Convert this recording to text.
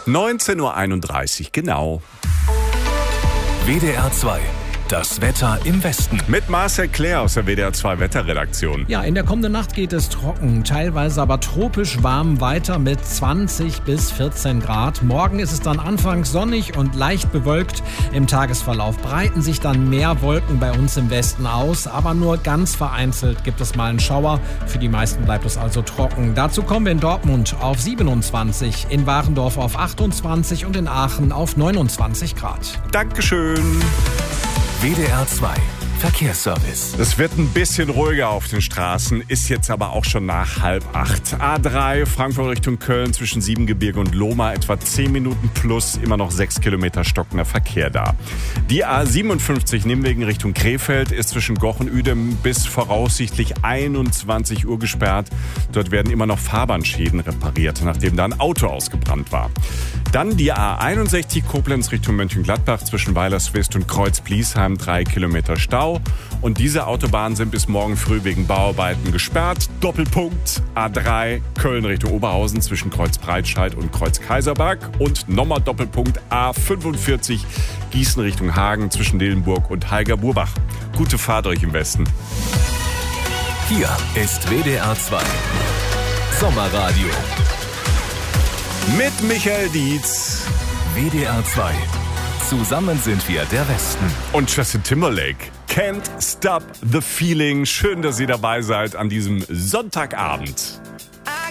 19:31 Uhr, genau. WDR 2. Das Wetter im Westen. Mit Marcel Claire aus der WDR 2 Wetterredaktion. Ja, in der kommenden Nacht geht es trocken, teilweise aber tropisch warm weiter mit 20 bis 14 Grad. Morgen ist es dann anfangs sonnig und leicht bewölkt. Im Tagesverlauf breiten sich dann mehr Wolken bei uns im Westen aus, aber nur ganz vereinzelt gibt es mal einen Schauer. Für die meisten bleibt es also trocken. Dazu kommen wir in Dortmund auf 27, in Warendorf auf 28 und in Aachen auf 29 Grad. Dankeschön. WDR 2 Verkehrsservice. Es wird ein bisschen ruhiger auf den Straßen, ist jetzt aber auch schon nach 7:30. A3 Frankfurt Richtung Köln zwischen Siebengebirge und Lohmar etwa 10 Minuten plus, immer noch 6 Kilometer stockender Verkehr da. Die A57 Nimwegen Richtung Krefeld ist zwischen Goch und Uedem bis voraussichtlich 21 Uhr gesperrt. Dort werden immer noch Fahrbahnschäden repariert, nachdem da ein Auto ausgebrannt war. Dann die A61 Koblenz Richtung Mönchengladbach zwischen Weilerswist und Kreuz-Bliesheim 3 Kilometer Stau. Und diese Autobahnen sind bis morgen früh wegen Bauarbeiten gesperrt. Doppelpunkt A3 Köln Richtung Oberhausen zwischen Kreuz-Breitscheid und Kreuz-Kaiserberg. Und nochmal Doppelpunkt A45 Gießen Richtung Hagen zwischen Dillenburg und Heiger-Burbach. Gute Fahrt euch im Westen. Hier ist WDR 2 Sommerradio. Mit Michael Dietz. WDR 2. Zusammen sind wir der Westen. Und Justin Timberlake. Can't Stop the Feeling. Schön, dass ihr dabei seid an diesem Sonntagabend.